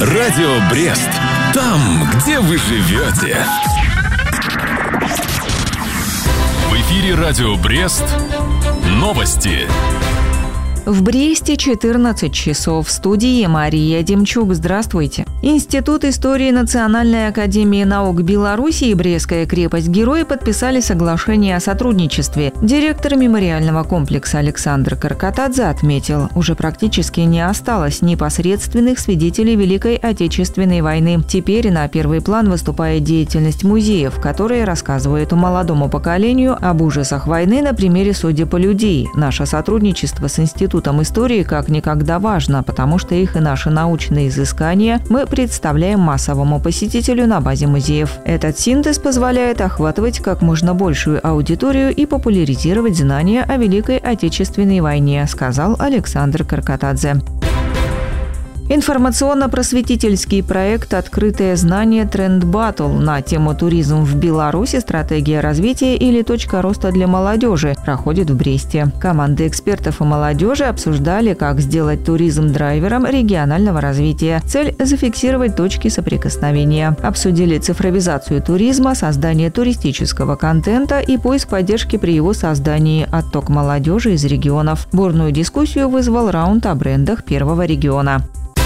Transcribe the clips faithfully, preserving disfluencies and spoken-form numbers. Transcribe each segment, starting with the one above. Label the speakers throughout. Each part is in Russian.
Speaker 1: Радио Брест. Там, где вы живете. В эфире Радио Брест. Новости.
Speaker 2: В Бресте четырнадцать часов. В студии Мария Демчук. Здравствуйте. Институт истории Национальной академии наук Беларуси и Брестская крепость-герой подписали соглашение о сотрудничестве. Директор мемориального комплекса Александр Каркатадзе отметил, уже практически не осталось непосредственных свидетелей Великой Отечественной войны. Теперь на первый план выступает деятельность музеев, которые рассказывают молодому поколению об ужасах войны на примере судеб людей. Наше сотрудничество с институтом Институтом истории как никогда важно, потому что их и наши научные изыскания мы представляем массовому посетителю на базе музеев. Этот синтез позволяет охватывать как можно большую аудиторию и популяризировать знания о Великой Отечественной войне, сказал Александр Каркатадзе. Информационно-просветительский проект «Открытое знание. Тренд Баттл» на тему «Туризм в Беларуси. Стратегия развития или точка роста для молодежи» проходит в Бресте. Команды экспертов и молодежи обсуждали, как сделать туризм драйвером регионального развития. Цель – зафиксировать точки соприкосновения. Обсудили цифровизацию туризма, создание туристического контента и поиск поддержки при его создании, отток молодежи из регионов. Бурную дискуссию вызвал раунд о брендах первого региона.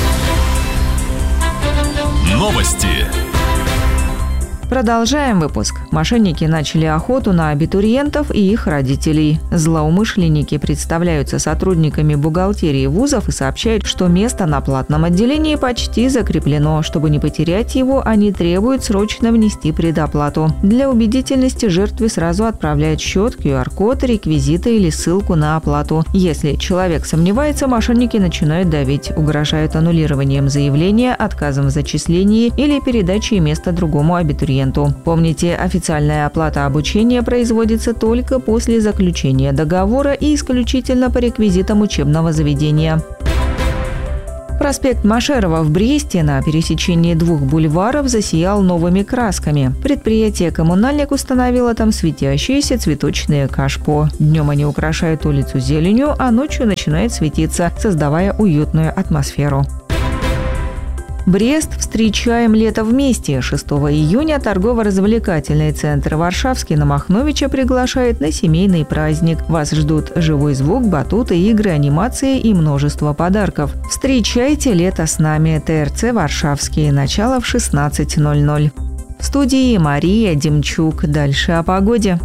Speaker 1: Новости.
Speaker 2: Продолжаем выпуск. Мошенники начали охоту на абитуриентов и их родителей. Злоумышленники представляются сотрудниками бухгалтерии вузов и сообщают, что место на платном отделении почти закреплено. Чтобы не потерять его, они требуют срочно внести предоплату. Для убедительности жертве сразу отправляют счет, ку ар код, реквизиты или ссылку на оплату. Если человек сомневается, мошенники начинают давить, угрожают аннулированием заявления, отказом в зачислении или передачей места другому абитуриенту. Помните, официальная оплата обучения производится только после заключения договора и исключительно по реквизитам учебного заведения. Проспект Машерова в Бресте на пересечении двух бульваров засиял новыми красками. Предприятие «Коммунальник» установило там светящиеся цветочные кашпо. Днем они украшают улицу зеленью, а ночью начинают светиться, создавая уютную атмосферу. Брест. Встречаем лето вместе. шестого июня торгово-развлекательный центр Варшавский на Махновича приглашает на семейный праздник. Вас ждут живой звук, батуты, игры, анимации и множество подарков. Встречайте лето с нами. тэ эр цэ Варшавский. Начало в шестнадцать ноль ноль. В студии Мария Демчук. Дальше о погоде.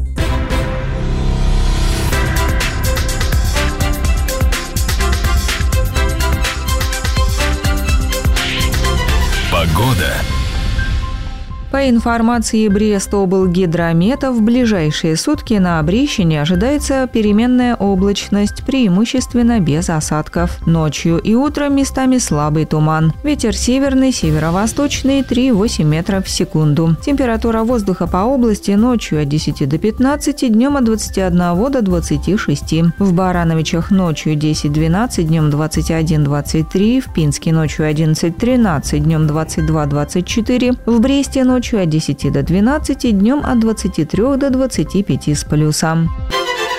Speaker 1: Погода.
Speaker 2: По информации Брестоблгидромета, в ближайшие сутки на Брещине ожидается переменная облачность, преимущественно без осадков. Ночью и утром местами слабый туман. Ветер северный, северо-восточный три-восемь метров в секунду. Температура воздуха по области ночью от десяти до пятнадцати, днем от двадцати одного до двадцати шести. В Барановичах ночью десять-двенадцать, днем двадцать один двадцать три, в Пинске ночью одиннадцать-тринадцать, днем двадцать два двадцать четыре, в Бресте ночью от десяти до двенадцати, днем от двадцати трёх до двадцати пяти с плюсом.